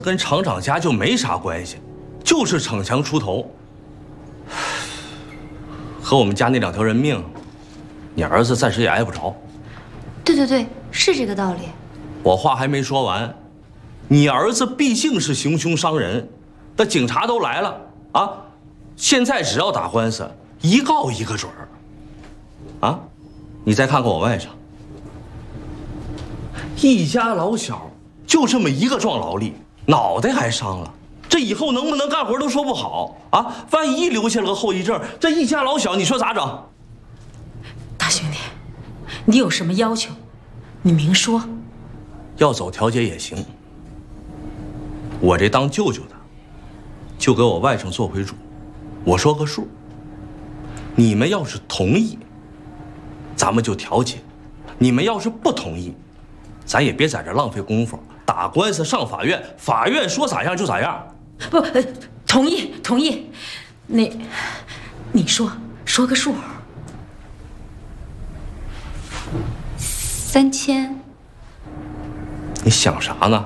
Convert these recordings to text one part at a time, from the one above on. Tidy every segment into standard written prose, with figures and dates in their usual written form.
跟厂长家就没啥关系，就是逞强出头。和我们家那2条人命，你儿子暂时也挨不着。 对，是这个道理。 我话还没说完，你儿子毕竟是行凶伤人，那警察都来了啊！现在只要打官司，一告一个准儿。啊，你再看看我外甥，一家老小就这么一个壮劳力，脑袋还伤了，这以后能不能干活都说不好啊！万一留下了个后遗症，这一家老小你说咋整？ 大兄弟，你有什么要求，你明说。 要走调解也行，我这当舅舅的，就给我外甥做回主。我说个数，你们要是同意，咱们就调解；你们要是不同意，咱也别在这浪费功夫，打官司上法院，法院说咋样就咋样。 不，同意。你说个数。 3000。 你想啥呢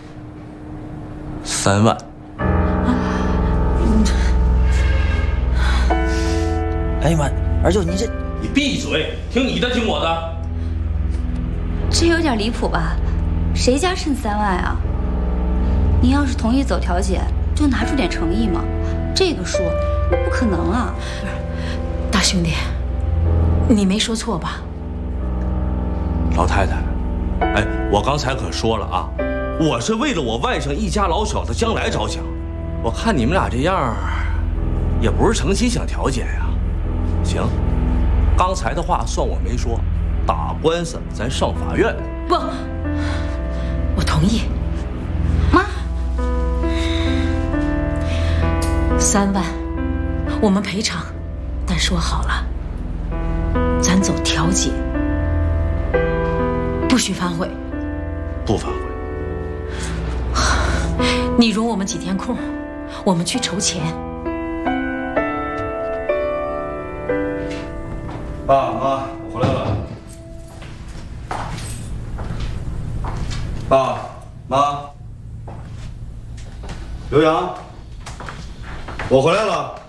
？3万。 哎呀妈，二舅你这…… 你闭嘴，听你的，听我的。 这有点离谱吧？谁家剩3万啊？您要是同意走调解，就拿出点诚意嘛。这个数，那不可能啊！ 大兄弟，你没说错吧？ 老太太，哎，我刚才可说了啊，我是为了我外甥一家老小的将来着想。我看你们俩这样，也不是诚心想调解呀。行，刚才的话算我没说，打官司咱上法院。 不，我同意。 妈 ，3万，我们赔偿，但说好了，咱走调解，不许反悔。 不反悔。 你容我们几天空，我们去筹钱。 爸妈，我回来了。爸妈，刘洋，我回来了。